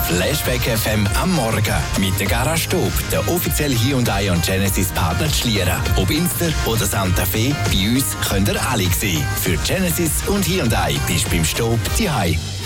Flashback FM am Morgen mit der Garage Staub, der offizielle Hyundai und Genesis Partner zu Schlieren. Ob Inster oder Santa Fe, bei uns könnt ihr alle sehen. Für Genesis und Hyundai bist du beim Staub zu Hause.